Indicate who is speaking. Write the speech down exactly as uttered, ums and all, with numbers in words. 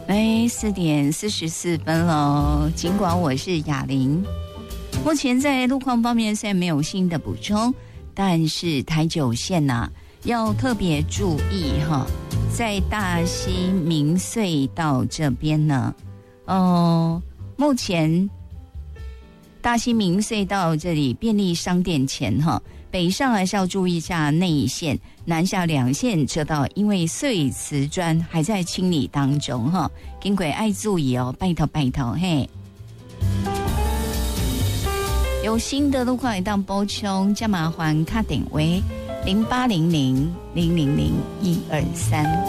Speaker 1: 哎，四点四十四分喽。尽管我是雅玲，目前在路况方面虽然没有新的补充，但是台九线呐、啊、要特别注意哈，在大溪民隧道这边呢，哦，目前大溪民隧道这里便利商店前哈，北上还是要注意一下内线，南下两线车道，因为碎瓷砖还在清理当中哈，经过爱注意哦，拜托拜托嘿。有新的路况一档补充，加麻烦卡点为零八零零零零零一二三。